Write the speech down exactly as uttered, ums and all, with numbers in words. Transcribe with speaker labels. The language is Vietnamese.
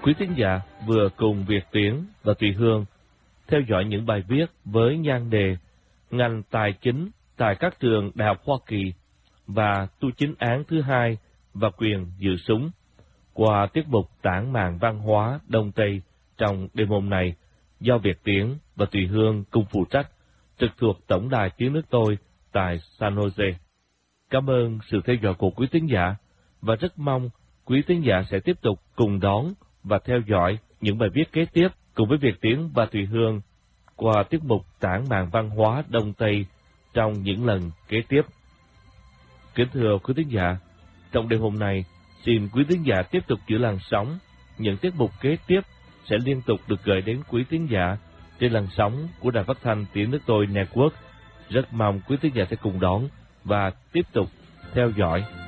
Speaker 1: Quý thính giả vừa cùng Việt Tiến và Thùy Hương theo dõi những bài viết với nhan đề Ngành Tài chính tại các trường Đại học Hoa Kỳ và tu chính án thứ hai và quyền giữ súng qua tiết mục Tản mạn văn hóa Đông Tây trong đêm hôm này do Việt Tiến và Thùy Hương cùng phụ trách, trực thuộc Tổng đài Tiếng nước tôi tại San Jose. Cảm ơn sự theo dõi của quý thính giả và rất mong quý thính giả sẽ tiếp tục cùng đón và theo dõi những bài viết kế tiếp cùng với Việt Tiến và Thùy Hương qua tiết mục Tản mạn văn hóa Đông Tây trong những lần kế tiếp. Kính thưa quý thính giả, trong đêm hôm nay, xin quý thính giả tiếp tục giữ làn sóng. Những tiết mục kế tiếp sẽ liên tục được gửi đến quý thính giả trên làn sóng của Đài Phát thanh Tiếng nước tôi Network. Rất mong quý thính giả sẽ cùng đón và tiếp tục theo dõi.